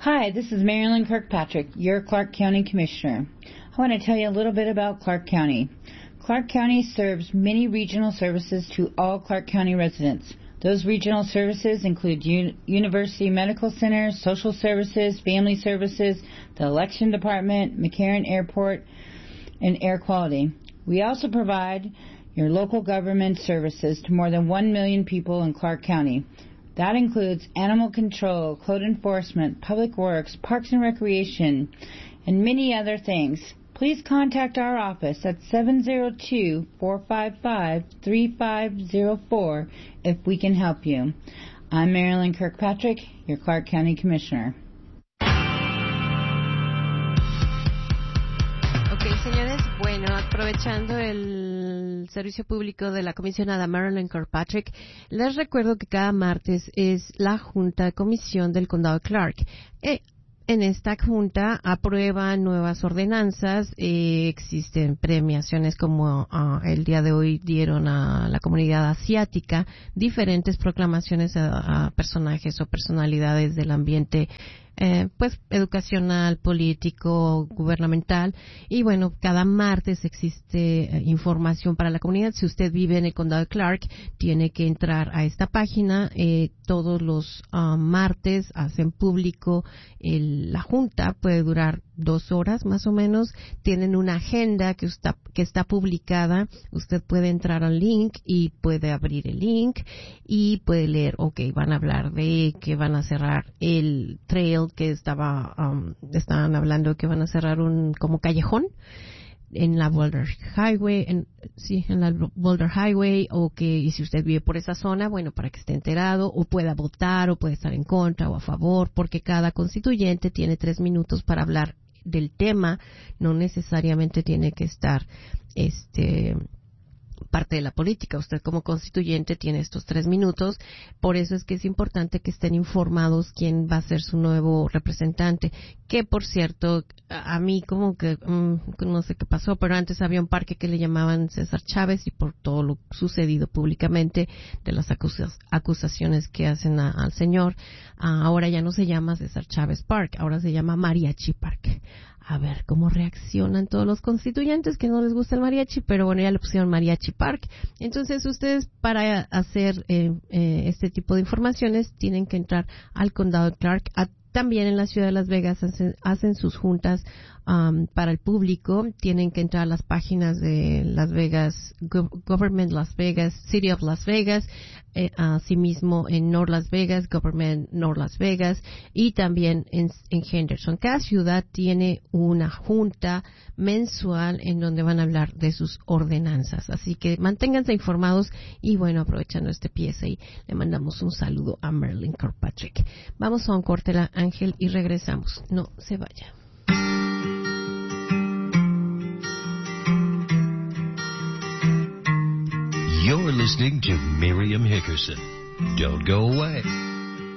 Hi, this is Marilyn Kirkpatrick, your Clark County Commissioner. I want to tell you a little bit about Clark County. Clark County serves many regional services to all Clark County residents. Those regional services include University Medical Center, Social Services, Family Services, the Election Department, McCarran Airport, and Air Quality. We also provide your local government services to more than 1 million people in Clark County. That includes animal control, code enforcement, public works, parks and recreation, and many other things. Please contact our office at 702-455-3504 if we can help you. I'm Marilyn Kirkpatrick, your Clark County Commissioner. Ok, señores, bueno, aprovechando el servicio público de la comisionada Marilyn Kirkpatrick, les recuerdo que cada martes es la Junta de Comisión del Condado de Clark. En esta junta aprueban nuevas ordenanzas, existen premiaciones como el día de hoy dieron a la comunidad asiática, diferentes proclamaciones a personajes o personalidades del ambiente pues educacional, político, gubernamental, y bueno, cada martes existe información para la comunidad. Si usted vive en el condado de Clark, tiene que entrar a esta página. Todos los martes hacen público la junta, puede durar 2 horas más o menos. Tienen una agenda que está publicada. Usted puede entrar al link y puede abrir el link y puede leer, van a hablar de que van a cerrar el trail que estaban hablando que van a cerrar un como callejón en la Boulder Highway, en la Boulder Highway, y si usted vive por esa zona, bueno, para que esté enterado, o pueda votar, o puede estar en contra o a favor, porque cada constituyente tiene 3 minutos para hablar del tema, no necesariamente tiene que estar parte de la política. Usted como constituyente tiene estos 3 minutos, por eso es que es importante que estén informados quién va a ser su nuevo representante, que por cierto, a mí como que no sé qué pasó, pero antes había un parque que le llamaban César Chávez, y por todo lo sucedido públicamente de las acusaciones que hacen al señor, ahora ya no se llama César Chávez Park, ahora se llama Mariachi Park. A ver cómo reaccionan todos los constituyentes que no les gusta el mariachi, pero bueno, ya le pusieron Mariachi Park. Entonces, ustedes para hacer este tipo de informaciones tienen que entrar al condado de Clark. También en la ciudad de Las Vegas hacen sus juntas para el público. Tienen que entrar a las páginas de Las Vegas, Government Las Vegas, City of Las Vegas, asimismo en North Las Vegas, Government North Las Vegas, y también en Henderson. Cada ciudad tiene una junta mensual en donde van a hablar de sus ordenanzas. Así que manténganse informados, y bueno, aprovechando este PSA, le mandamos un saludo a Marilyn Kirkpatrick. Vamos a un corte, Ángel, y regresamos. No se vaya. You're listening to Miriam Hickerson. Don't go away.